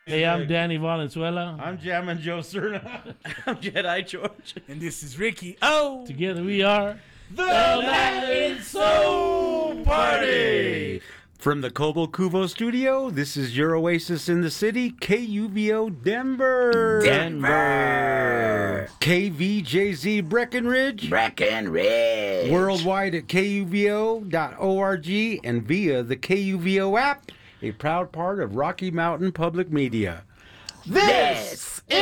Hey, I'm Danny Valenzuela. I'm Jammin' Joe Cerna. I'm Jedi George. And this is Ricky. Oh! Together we are The Latin Soul Party! From the Kobo Kuvo studio, this is your oasis in the city, KUVO Denver. KVJZ Breckenridge. Worldwide at KUVO.org and via the KUVO app, a proud part of Rocky Mountain Public Media. This